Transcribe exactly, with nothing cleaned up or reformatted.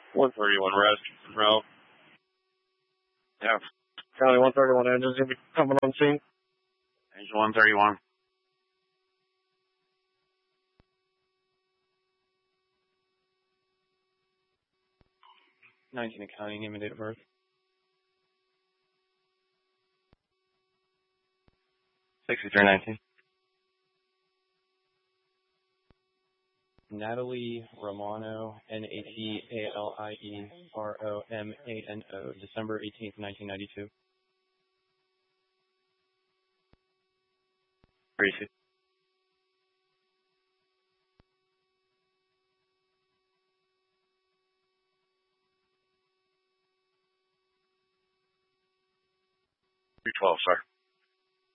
one thirty-one Rest, Monroe. Yeah. County one thirty-one engines going to be coming on scene. Engine one thirty-one. nineteen accounting, name and date of birth. sixty-three nineteen. Natalie Romano, N A T A L I E R O M A N O, December eighteenth, nineteen ninety-two. Greasy. three twelve, sir.